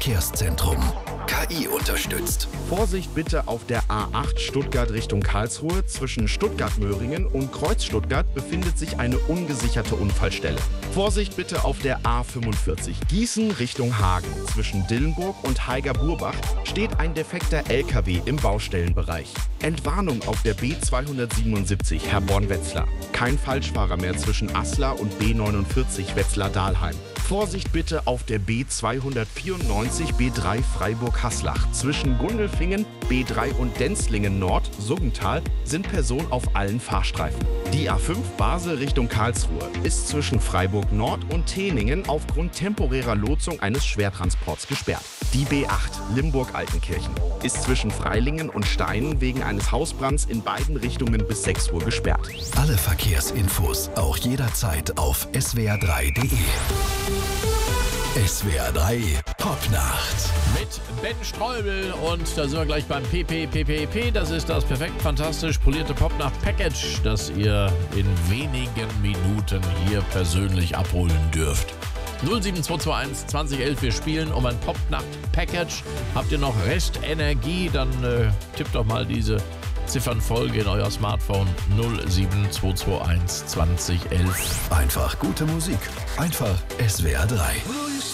Verkehrszentrum. KI unterstützt. Vorsicht bitte auf der A8 Stuttgart Richtung Karlsruhe. Zwischen Stuttgart-Möhringen und Kreuz Stuttgart befindet sich eine ungesicherte Unfallstelle. Vorsicht bitte auf der A45 Gießen Richtung Hagen. Zwischen Dillenburg und Haiger-Burbach steht ein defekter LKW im Baustellenbereich. Entwarnung auf der B277 Herborn-Wetzlar. Kein Falschfahrer mehr zwischen Aslar und B49 Wetzlar-Dahlheim. Vorsicht bitte auf der B294 B3 Freiburg-Haslach. Zwischen Gundelfingen, B3 und Denzlingen Nord, Suggental, sind Personen auf allen Fahrstreifen. Die A5 Basel Richtung Karlsruhe ist zwischen Freiburg Nord und Teningen aufgrund temporärer Lotsung eines Schwertransports gesperrt. Die B8 Limburg-Altenkirchen ist zwischen Freilingen und Steinen wegen eines Hausbrands in beiden Richtungen bis 6 Uhr gesperrt. Alle Verkehrsinfos auch jederzeit auf swr3.de. SWR 3 Popnacht. Mit Ben Streubel und da sind wir gleich beim PPPPP. Das ist das perfekt fantastisch polierte Popnacht-Package, das ihr in wenigen Minuten hier persönlich abholen dürft. 07221 2011, wir spielen um ein Popnacht-Package. Habt ihr noch Restenergie, dann tippt doch mal diese Ziffernfolge in euer Smartphone 07221 2011. Einfach gute Musik. Einfach SWR 3.